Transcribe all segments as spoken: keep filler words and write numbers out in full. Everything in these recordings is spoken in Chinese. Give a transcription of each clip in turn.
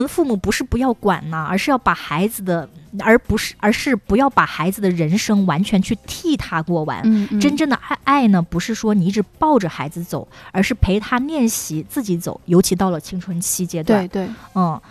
父母不是不要管呢，而是要把孩子的，而不是而是不要把孩子的人生完全去替他过完。 嗯嗯、 真正的爱呢，不是说你一直抱着孩子走，而是陪他练习自己走，尤其到了青春期阶段。 对对， 嗯。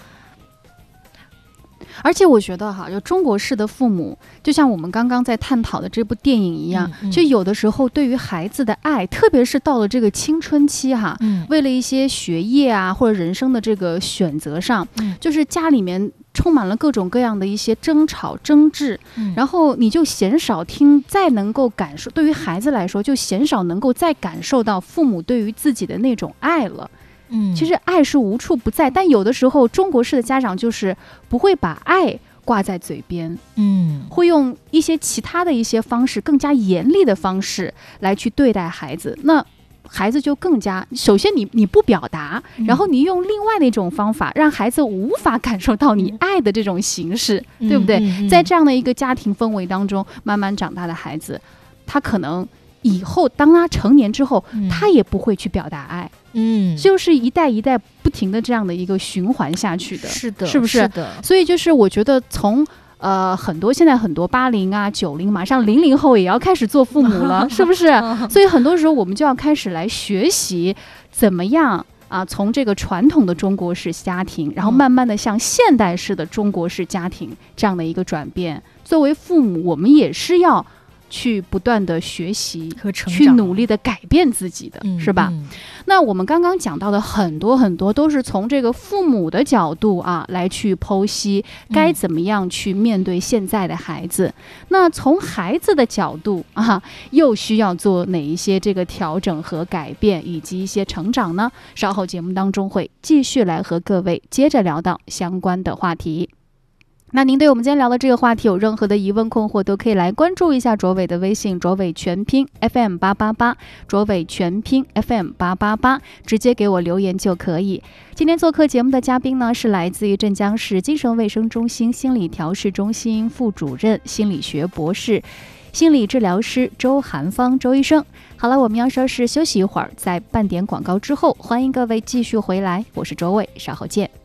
而且我觉得哈，就中国式的父母，就像我们刚刚在探讨的这部电影一样， 嗯嗯、 就有的时候对于孩子的爱，特别是到了这个青春期哈， 嗯、 为了一些学业啊或者人生的这个选择上， 嗯、 就是家里面充满了各种各样的一些争吵争执、嗯、然后你就鲜少听再能够感受，对于孩子来说就鲜少能够再感受到父母对于自己的那种爱了。 嗯， 其实爱是无处不在，但有的时候中国式的家长就是不会把爱挂在嘴边， 嗯， 会用一些其他的一些方式，更加严厉的方式来去对待孩子。那孩子就更加，首先你你不表达，然后你用另外的一种方法，让孩子无法感受到你爱的这种形式，嗯、对不对、嗯嗯？在这样的一个家庭氛围当中，慢慢长大的孩子，他可能以后当他成年之后、嗯、他也不会去表达爱。嗯，就是一代一代不停的这样的一个循环下去的， 是的， 是不是？ 是的。 所以就是我觉得从呃很多现在很多八零啊、九零，马上零零后也要开始做父母了，是不是？所以很多时候我们就要开始来学习怎么样啊，从这个传统的中国式家庭，然后慢慢的向现代式的中国式家庭这样的一个转变。作为父母，我们也是要去不断的学习和成长， 去努力的改变自己的、嗯、是吧、 嗯、 那我们刚刚讲到的很多很多都是从这个父母的角度啊来去剖析该怎么样去面对现在的孩子、嗯、那从孩子的角度啊又需要做哪一些这个调整和改变以及一些成长呢？稍后节目当中会继续来和各位接着聊到相关的话题。那您对我们今天聊的这个话题有任何的疑问困惑，都可以来关注一下卓伟的微信，卓伟全拼 F M 八八八，卓伟全拼 F M 八八八，直接给我留言就可以。今天做客节目的嘉宾呢，是来自于镇江市精神卫生中心心理调试中心副主任、心理学博士、心理治疗师周涵芳周医生。好了，我们要稍事休息一会儿，在半点广告之后，欢迎各位继续回来，我是卓伟，稍后见。